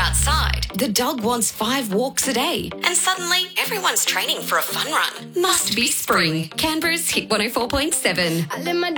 outside. The dog wants 5 walks a day. And suddenly, everyone's training for a fun run. Must be spring. Canberra's Hit 104.7.